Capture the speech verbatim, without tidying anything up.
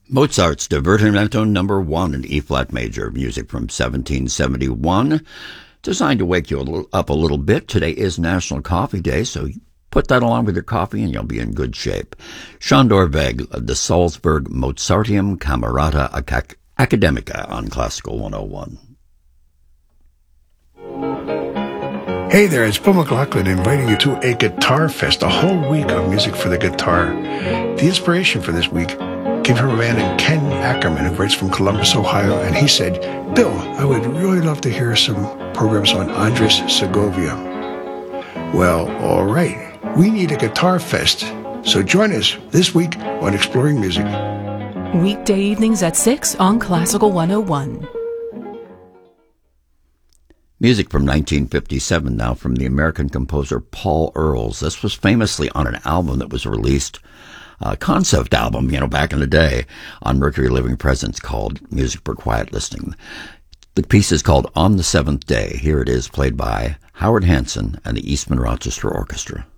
Mozart's Divertimento Number One in E-flat major, music from seventeen seventy-one, designed to wake you a little, up a little bit. Today is National Coffee Day, so put that along with your coffee and you'll be in good shape. Sándor Vég, the Salzburg Mozarteum Camerata Academica on Classical one oh one. Hey there, it's Bill McLaughlin inviting you to a guitar fest, a whole week of music for the guitar. The inspiration for this week came from a man named Ken Ackerman, who writes from Columbus, Ohio, and he said, Bill, I would really love to hear some programs on Andres Segovia. Well, all right, we need a guitar fest, so join us this week on Exploring Music. Weekday evenings at six on Classical one oh one. Music from nineteen fifty-seven now from the American composer Paul Earls. This was famously on an album that was released, a concept album, you know, back in the day, on Mercury Living Presence called Music for Quiet Listening. The piece is called On the Seventh Day. Here it is, played by Howard Hanson and the Eastman Rochester Orchestra.